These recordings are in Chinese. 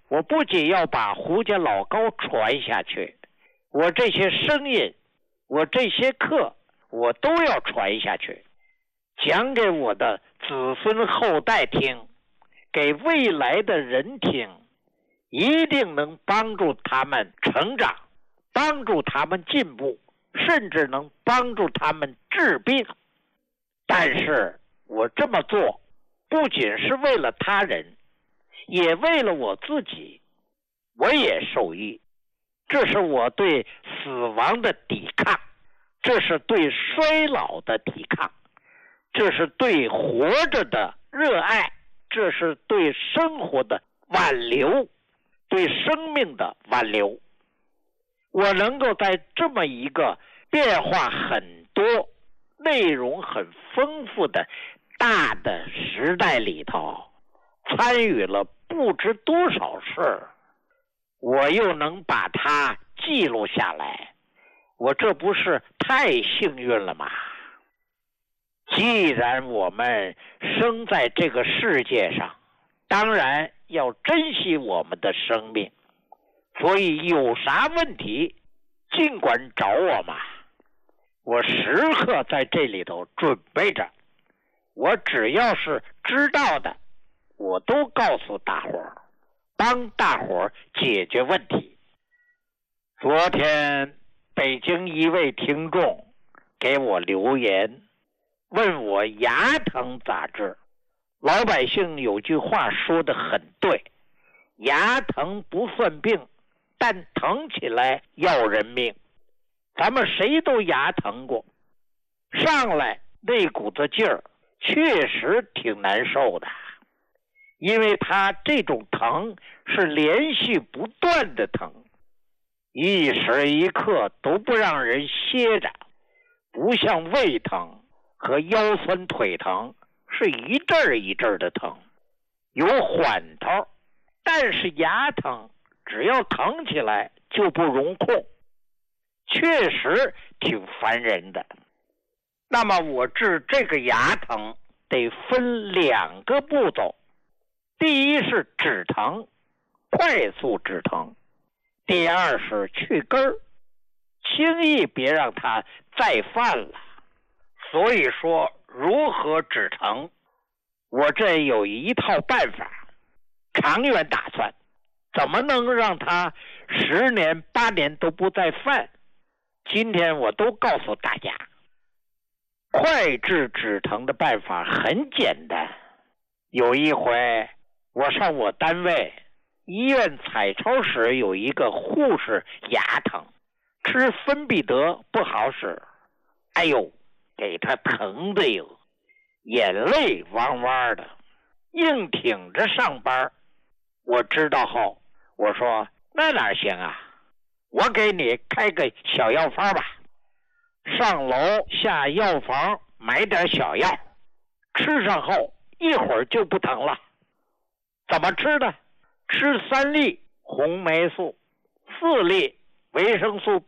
我不仅要把胡家老高传下去，我这些声音，我这些课，我都要传下去，讲给我的子孙后代听，给未来的人听，一定能帮助他们成长，帮助他们进步，甚至能帮助他们治病。但是我这么做不仅是为了他人，也为了我自己，我也受益。这是我对死亡的抵抗，这是对衰老的抵抗，这是对活着的热爱，这是对生活的挽留，对生命的挽留。我能够在这么一个变化很多、内容很丰富的大的时代里头，参与了不知多少事，我又能把它记录下来，我这不是太幸运了吗？既然我们生在这个世界上，当然要珍惜我们的生命，所以有啥问题尽管找我嘛，我时刻在这里头准备着，我只要是知道的，我都告诉大伙儿，帮大伙儿解决问题。昨天北京一位听众给我留言，问我牙疼咋治。老百姓有句话说得很对，牙疼不算病，但疼起来要人命。咱们谁都牙疼过，上来那股子劲儿确实挺难受的，因为他这种疼是连续不断的疼，一时一刻都不让人歇着，不像胃疼和腰酸腿疼是一阵儿一阵儿的疼，有缓头，但是牙疼只要疼起来就不容控，确实挺烦人的。那么我治这个牙疼得分2个步骤，第一是止疼，快速止疼；第二是去根儿，轻易别让它再犯了。所以说如何止疼，我这有一套办法，长远打算，怎么能让它10年8年都不再犯，今天我都告诉大家。快治止疼的办法很简单，有一回我上我单位医院彩超室，有一个护士牙疼，吃芬必得不好使，哎呦，给他疼的哟，眼泪汪汪的，硬挺着上班。我知道后，我说那哪行啊，我给你开个小药方吧。上楼下药房买点小药，吃上后一会儿就不疼了。怎么吃的？吃3粒红霉素，4粒维生素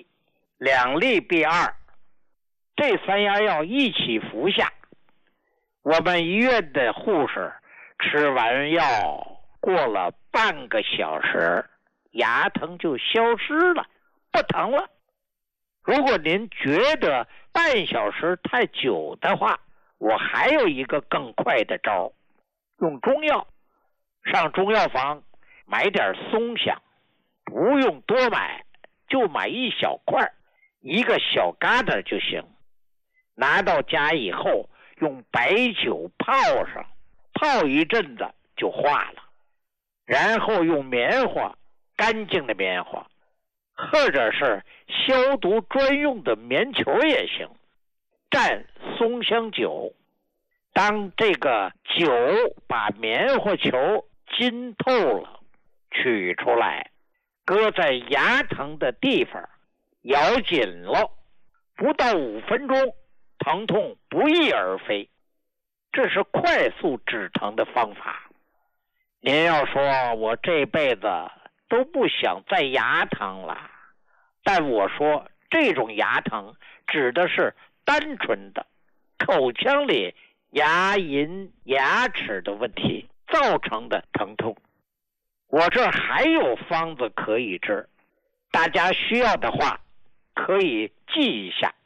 B1，2粒 B2，这3样药一起服下。我们医院的护士吃完药过了半个小时，牙疼就消失了，不疼了。如果您觉得半小时太久的话，我还有一个更快的招，用中药。上中药房买点松香，不用多买，就买一小块，一个小疙瘩就行。拿到家以后，用白酒泡上，泡一阵子就化了。然后用棉花，干净的棉花，或者是消毒专用的棉球也行，蘸松香酒。当这个酒把棉花球浸透了，取出来，搁在牙疼的地方，咬紧了，不到5分钟，疼痛不翼而飞。这是快速止疼的方法。您要说我这辈子都不想再牙疼了，但我说这种牙疼指的是单纯的口腔里牙龈牙齿的问题造成的疼痛。 我这儿还有方子可以治，大家需要的话可以记一下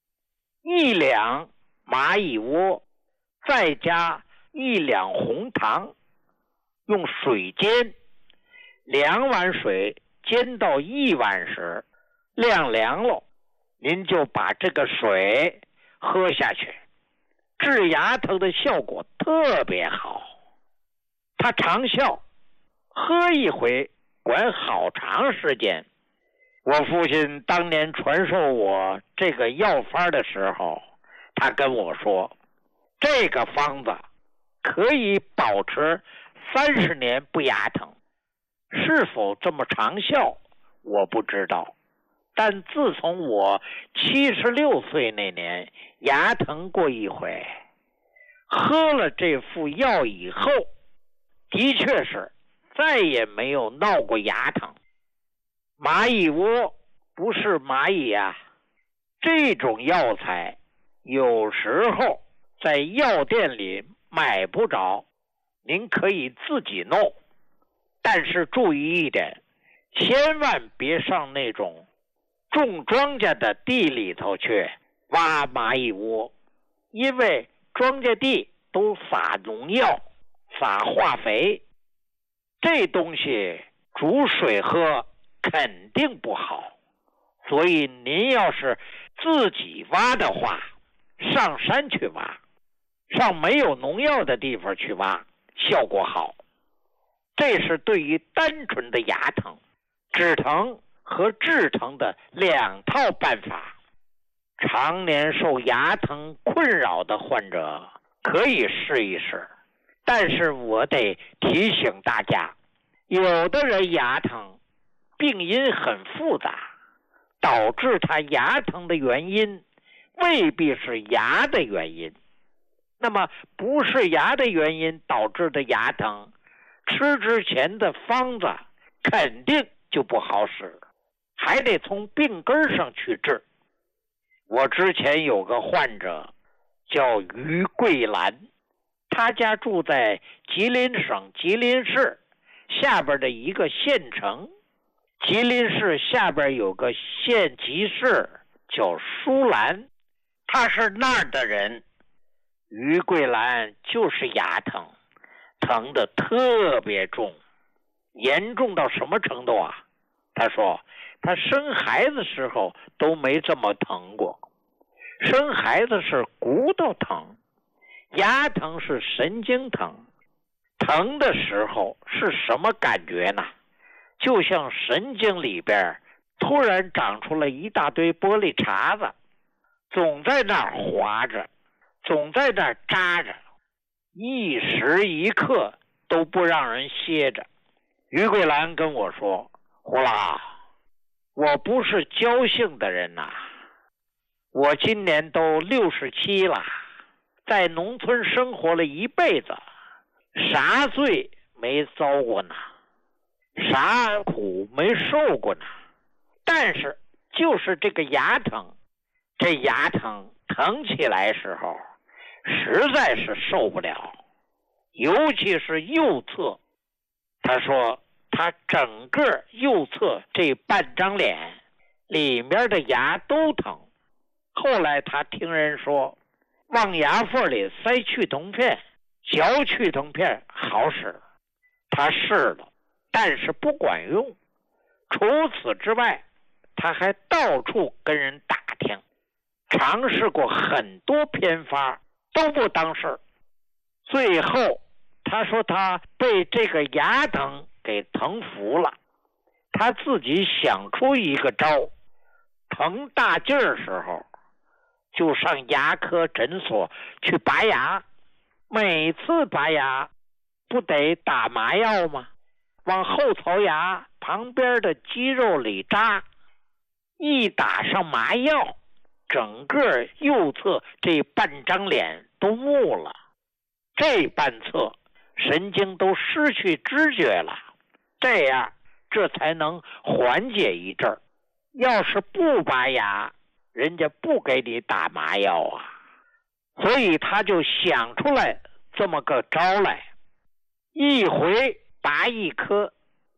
：1两蚂蚁窝，再加1两红糖，用水煎，2碗水煎到1碗时，晾凉了，您就把这个水喝下去，治牙疼的效果特别好。它长效，喝一回管好长时间。我父亲当年传授我这个药方的时候，他跟我说，这个方子可以保持30年不牙疼。是否这么长效我不知道，但自从我76岁那年牙疼过一回，喝了这副药以后，的确是再也没有闹过牙疼。蚂蚁窝不是蚂蚁啊，这种药材有时候在药店里买不着，您可以自己弄，但是注意一点，千万别上那种种庄稼的地里头去挖蚂蚁窝，因为庄稼地都撒农药撒化肥，这东西煮水喝肯定不好。所以您要是自己挖的话，上山去挖，上没有农药的地方去挖，效果好。这是对于单纯的牙疼、止疼和治疼的2套办法。常年受牙疼困扰的患者可以试一试，但是我得提醒大家，有的人牙疼病因很复杂，导致他牙疼的原因未必是牙的原因。那么不是牙的原因导致的牙疼，吃之前的方子肯定就不好使，还得从病根上去治。我之前有个患者叫于桂兰，他家住在吉林省吉林市下边的一个县城，吉林市下边有个县级市叫舒兰，他是那儿的人。于桂兰就是牙疼，疼得特别重，严重到什么程度啊？他说他生孩子时候都没这么疼过。生孩子是骨头疼，牙疼是神经疼。疼的时候是什么感觉呢？就像神经里边突然长出了一大堆玻璃碴子，总在那儿划着，总在那儿扎着，一时一刻都不让人歇着。于桂兰跟我说，胡老，我不是侥幸的人呐，我今年都67了，在农村生活了一辈子，啥罪没遭过呢，啥苦没受过呢，但是就是这个牙疼，这牙疼疼起来时候实在是受不了，尤其是右侧。他说他整个右侧这半张脸里面的牙都疼。后来他听人说往牙缝里塞去疼片，嚼去疼片好使，他试了，但是不管用。除此之外，他还到处跟人打听，尝试过很多偏方都不当事。最后他说他被这个牙疼给疼服了，他自己想出一个招，疼大劲儿时候就上牙科诊所去拔牙，每次拔牙不得打麻药吗？往后槽牙旁边的肌肉里扎，一打上麻药，整个右侧这半张脸都木了，这半侧神经都失去知觉了，这样这才能缓解一阵儿。要是不拔牙，人家不给你打麻药啊。所以他就想出来这么个招来，一回拔一颗